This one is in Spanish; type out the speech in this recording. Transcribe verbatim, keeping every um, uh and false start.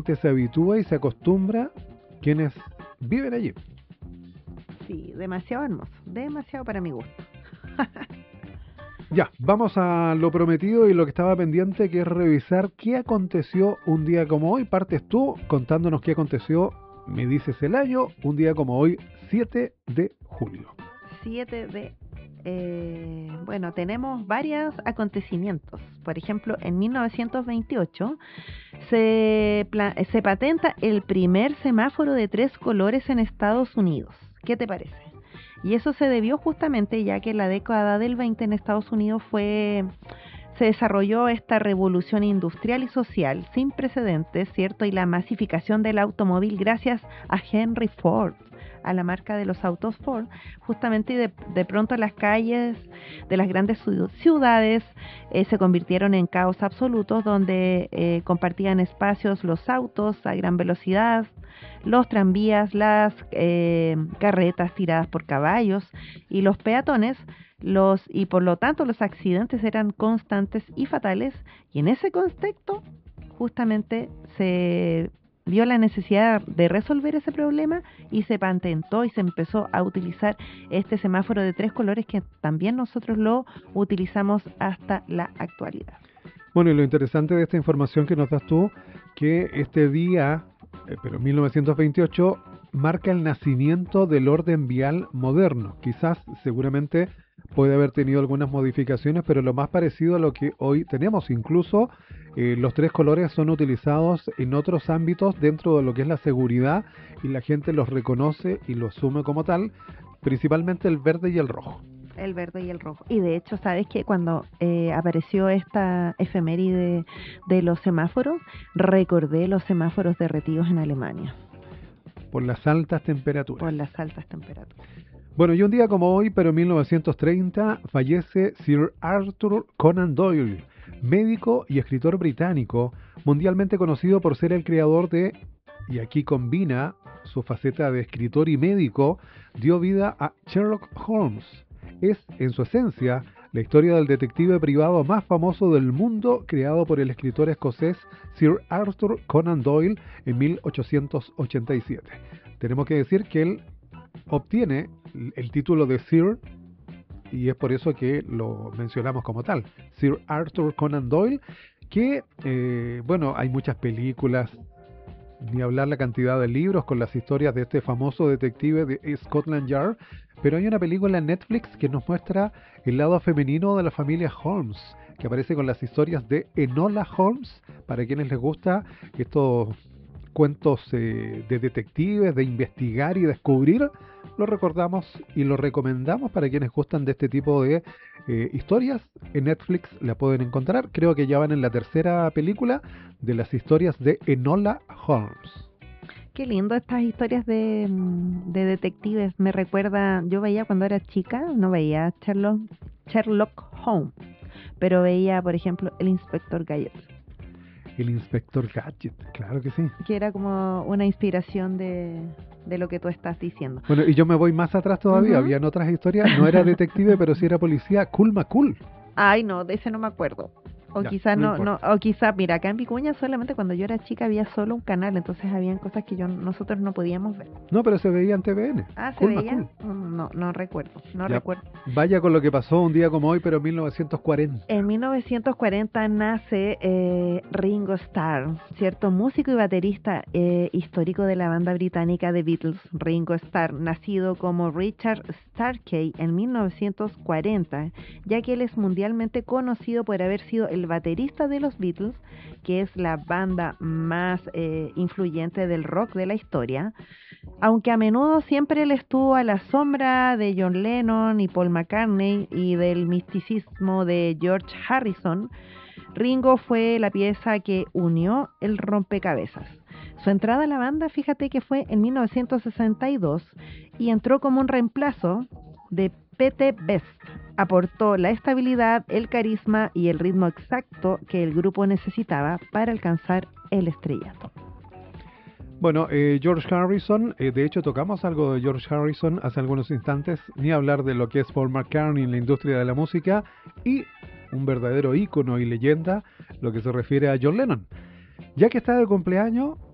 gente se habitúa y se acostumbra quienes viven allí. Sí, demasiado hermoso, demasiado para mi gusto. Ya, vamos a lo prometido y lo que estaba pendiente, que es revisar qué aconteció un día como hoy. Partes tú contándonos qué aconteció, me dices el año, un día como hoy, siete de julio. siete de... Eh, bueno, tenemos varios acontecimientos. Por ejemplo, en mil novecientos veintiocho se, pla- se patenta el primer semáforo de tres colores en Estados Unidos. ¿Qué te parece? Y eso se debió justamente ya que en la década del veinte en Estados Unidos fue se desarrolló esta revolución industrial y social sin precedentes, ¿cierto? Y la masificación del automóvil gracias a Henry Ford, a la marca de los autos Ford, justamente y de, de pronto las calles de las grandes ciudades eh, se convirtieron en caos absolutos donde eh, compartían espacios los autos a gran velocidad, los tranvías, las eh, carretas tiradas por caballos y los peatones, los y por lo tanto los accidentes eran constantes y fatales, y en ese contexto justamente se vio la necesidad de resolver ese problema y se patentó y se empezó a utilizar este semáforo de tres colores que también nosotros lo utilizamos hasta la actualidad. Bueno, y lo interesante de esta información que nos das tú, que este día, eh, pero mil novecientos veintiocho, marca el nacimiento del orden vial moderno. Quizás, seguramente, puede haber tenido algunas modificaciones, pero lo más parecido a lo que hoy tenemos. Incluso eh, los tres colores son utilizados en otros ámbitos dentro de lo que es la seguridad y la gente los reconoce y los asume como tal, principalmente el verde y el rojo. El verde y el rojo. Y de hecho, ¿sabes que cuando eh, apareció esta efeméride de los semáforos, recordé los semáforos derretidos en Alemania? Por las altas temperaturas. Por las altas temperaturas. Bueno, y un día como hoy, pero en mil novecientos treinta, fallece Sir Arthur Conan Doyle, médico y escritor británico, mundialmente conocido por ser el creador de, y aquí combina su faceta de escritor y médico, dio vida a Sherlock Holmes. Es, en su esencia, la historia del detective privado más famoso del mundo, creado por el escritor escocés Sir Arthur Conan Doyle en mil ochocientos ochenta y siete. Tenemos que decir que él obtiene el título de Sir, y es por eso que lo mencionamos como tal, Sir Arthur Conan Doyle, que, eh, bueno, hay muchas películas, ni hablar la cantidad de libros con las historias de este famoso detective de Scotland Yard, pero hay una película en Netflix que nos muestra el lado femenino de la familia Holmes, que aparece con las historias de Enola Holmes, para quienes les gusta estos cuentos eh, de detectives, de investigar y descubrir. Lo recordamos y lo recomendamos para quienes gustan de este tipo de eh, historias. En Netflix la pueden encontrar. Creo que ya van en la tercera película de las historias de Enola Holmes. Qué lindo estas historias de, de detectives. Me recuerda, yo veía cuando era chica, no veía Sherlock, Sherlock Holmes, pero veía, por ejemplo, el Inspector Gadget. El Inspector Gadget, claro que sí. Que era como una inspiración de, de lo que tú estás diciendo. Bueno, y yo me voy más atrás todavía. Uh-huh. Habían otras historias. No era detective, pero sí era policía. Cool McCool. Ay, no, de ese no me acuerdo. O ya, quizás no, no, no, o quizás, mira, acá en Vicuña solamente cuando yo era chica había solo un canal, entonces habían cosas que yo nosotros no podíamos ver. No, pero se veía en T V N. Ah, ¿se cool veía? McCool. No, no recuerdo, no ya, recuerdo. Vaya con lo que pasó un día como hoy, pero en mil novecientos cuarenta. En mil novecientos cuarenta nace eh, Ringo Starr, cierto, músico y baterista eh, histórico de la banda británica The Beatles. Ringo Starr, nacido como Richard Starkey en mil novecientos cuarenta, ya que él es mundialmente conocido por haber sido el baterista de los Beatles, que es la banda más eh, influyente del rock de la historia, aunque a menudo siempre él estuvo a la sombra de John Lennon y Paul McCartney y del misticismo de George Harrison. Ringo fue la pieza que unió el rompecabezas. Su entrada a la banda, fíjate que fue en mil novecientos sesenta y dos y entró como un reemplazo de Pete Best. Aportó la estabilidad, el carisma y el ritmo exacto que el grupo necesitaba para alcanzar el estrellato. Bueno, eh, George Harrison, eh, de hecho tocamos algo de George Harrison hace algunos instantes, ni hablar de lo que es Paul McCartney en la industria de la música y un verdadero ícono y leyenda, lo que se refiere a John Lennon. Ya que está de cumpleaños,